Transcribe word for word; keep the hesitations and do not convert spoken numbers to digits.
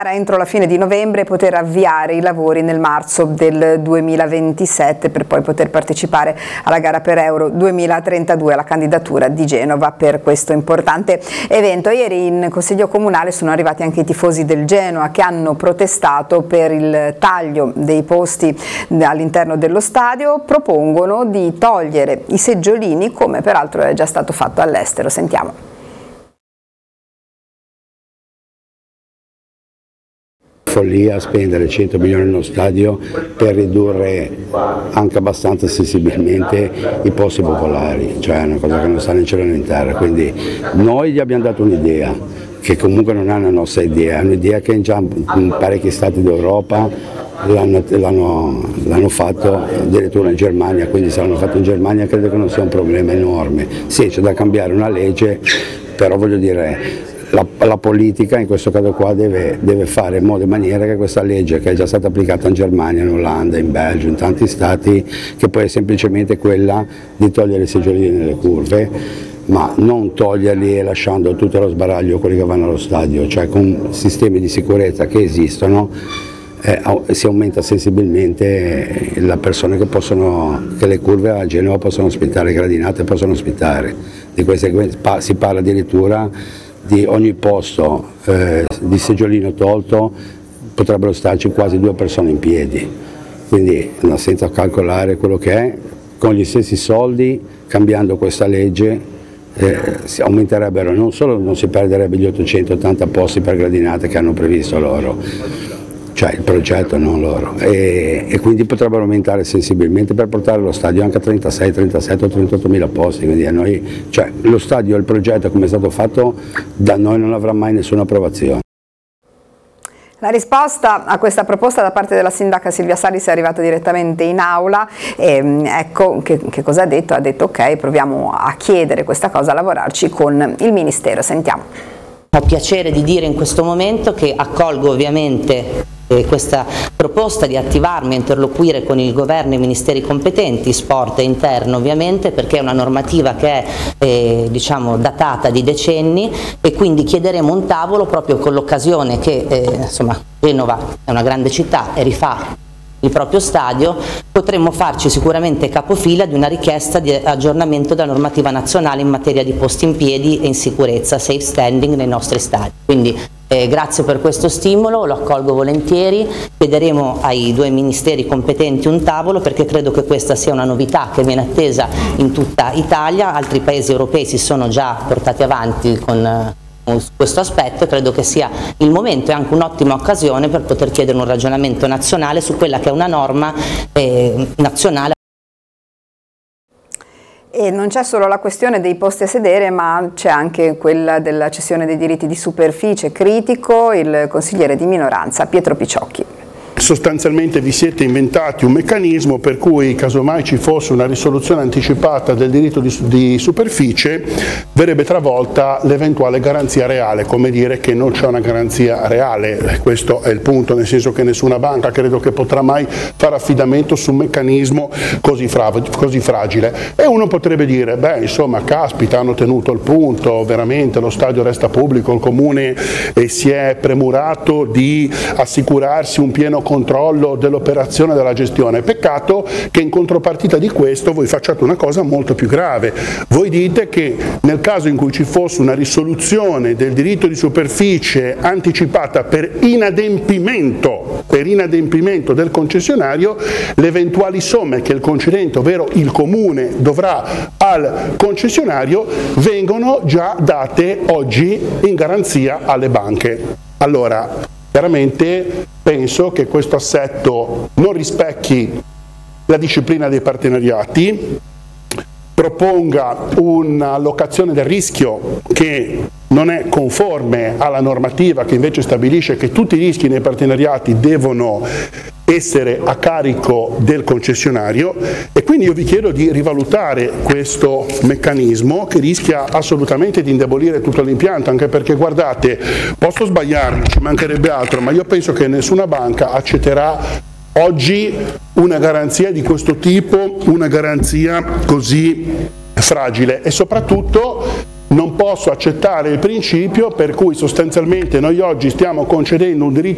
Entro la fine di novembre poter avviare i lavori nel marzo del duemilaventisette per poi poter partecipare alla gara per Euro duemilatrentadue, alla candidatura di Genova per questo importante evento. Ieri in Consiglio Comunale sono arrivati anche i tifosi del Genoa che hanno protestato per il taglio dei posti all'interno dello stadio, propongono di togliere i seggiolini come peraltro è già stato fatto all'estero. Sentiamo. Follia spendere cento milioni in uno stadio per ridurre anche abbastanza sensibilmente i posti popolari, cioè è una cosa che non sta né in cielo né in terra, quindi noi gli abbiamo dato un'idea che comunque non è una nostra idea, è un'idea che già in parecchi stati d'Europa l'hanno, l'hanno, l'hanno fatto, addirittura in Germania, quindi se l'hanno fatto in Germania credo che non sia un problema enorme. Sì, c'è da cambiare una legge, però voglio dire La, la politica in questo caso qua deve, deve fare in modo e maniera che questa legge, che è già stata applicata in Germania, in Olanda, in Belgio, in tanti stati, che poi è semplicemente quella di togliere i seggiolini nelle curve, ma non toglierli e lasciando tutto lo sbaraglio quelli che vanno allo stadio, cioè con sistemi di sicurezza che esistono eh, si aumenta sensibilmente la persone che possono, che le curve a Genova possono ospitare, le gradinate possono ospitare, di queste si parla addirittura di ogni posto eh, di seggiolino tolto potrebbero starci quasi due persone in piedi, quindi no, senza calcolare quello che è, con gli stessi soldi, cambiando questa legge eh, si aumenterebbero, non solo non si perderebbe gli ottocentottanta posti per gradinate che hanno previsto loro, cioè il progetto, non loro, e, e quindi potrebbero aumentare sensibilmente per portare lo stadio anche a trentasei, trentasette o trentotto mila posti, quindi a noi, cioè lo stadio, il progetto come è stato fatto, da noi non avrà mai nessuna approvazione. La risposta a questa proposta da parte della sindaca Silvia Salis è arrivata direttamente in aula e ecco che, che cosa ha detto, ha detto ok, proviamo a chiedere questa cosa, a lavorarci con il Ministero, sentiamo. Ho piacere di dire in questo momento che accolgo ovviamente eh, questa proposta di attivarmi a interloquire con il governo e i ministeri competenti, sport e interno ovviamente, perché è una normativa che è eh, diciamo datata di decenni e quindi chiederemo un tavolo proprio con l'occasione che eh, insomma Genova è una grande città e rifà il proprio stadio, potremmo farci sicuramente capofila di una richiesta di aggiornamento della normativa nazionale in materia di posti in piedi e in sicurezza, safe standing nei nostri stadi. Quindi eh, grazie per questo stimolo, lo accolgo volentieri, chiederemo ai due ministeri competenti un tavolo perché credo che questa sia una novità che viene attesa in tutta Italia, altri paesi europei si sono già portati avanti con questo aspetto e credo che sia il momento e anche un'ottima occasione per poter chiedere un ragionamento nazionale su quella che è una norma eh, nazionale. E non c'è solo la questione dei posti a sedere, ma c'è anche quella della cessione dei diritti di superficie. Critico il consigliere di minoranza Pietro Picciocchi. Sostanzialmente vi siete inventati un meccanismo per cui casomai ci fosse una risoluzione anticipata del diritto di, di superficie verrebbe travolta l'eventuale garanzia reale, come dire che non c'è una garanzia reale, questo è il punto, nel senso che nessuna banca credo che potrà mai fare affidamento su un meccanismo così, fra, così fragile e uno potrebbe dire beh insomma caspita hanno tenuto il punto, veramente lo stadio resta pubblico, il comune eh, si è premurato di assicurarsi un pieno controllo dell'operazione della gestione. Peccato che in contropartita di questo voi facciate una cosa molto più grave. Voi dite che nel caso in cui ci fosse una risoluzione del diritto di superficie anticipata per inadempimento, per inadempimento del concessionario, le eventuali somme che il concedente, ovvero il comune, dovrà al concessionario vengono già date oggi in garanzia alle banche. Allora, chiaramente penso che questo assetto non rispecchi la disciplina dei partenariati, proponga un'allocazione del rischio che non è conforme alla normativa che invece stabilisce che tutti i rischi nei partenariati devono essere a carico del concessionario e quindi io vi chiedo di rivalutare questo meccanismo che rischia assolutamente di indebolire tutto l'impianto, anche perché guardate, posso sbagliarmi, ci mancherebbe altro, ma io penso che nessuna banca accetterà oggi una garanzia di questo tipo, una garanzia così fragile e soprattutto non posso accettare il principio per cui sostanzialmente noi oggi stiamo concedendo un diritto